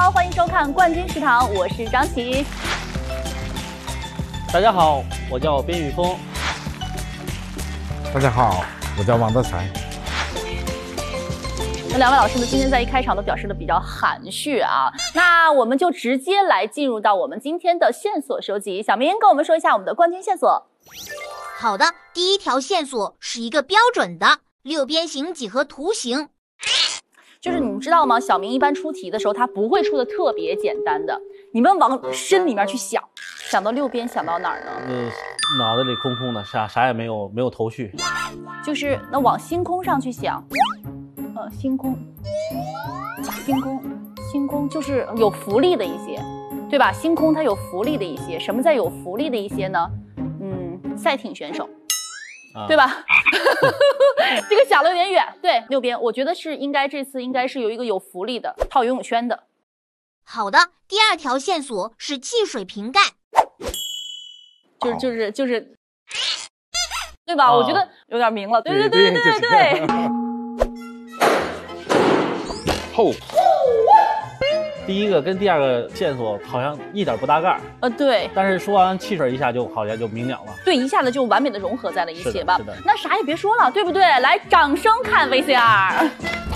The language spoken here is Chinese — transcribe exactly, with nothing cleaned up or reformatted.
好，欢迎收看冠军食堂，我是张琪。 大家好，我叫边宇峰。 大家好，我叫王德才。 那两位老师呢，今天在一开场都表示的比较含蓄啊。那我们就直接来进入到我们今天的线索收集。小明跟我们说一下我们的冠军线索。 好的，第一条线索是一个标准的六边形几何图形。 就是你们知道吗？小明一般出题的时候，他不会出的特别简单的，你们往深里面去想，想到六边，想到哪儿呢？ 嗯，脑袋里空空的，啥啥也没有，没有头绪。 就是那往星空上去想。呃，星空，星空，星空就是有浮力的一些，对吧？星空它有浮力的一些，什么叫有浮力的一些呢？嗯，赛艇选手，啊、对吧？这个想的有点远。对，六边，我觉得是应该这次应该是有一个有浮力的套游泳圈的。 好的，第二条线索是汽水瓶盖， 就是就是就是，对吧？哦、我觉得有点明了。对对对对对对。对后，第一个跟第二个线索好像一点不搭盖。 呃，对。 但是说完汽水一下就好像就明了了。 对，一下子就完美的融合在了一起吧。 是的，是的。 那啥也别说了，对不对？来，掌声看 V C R。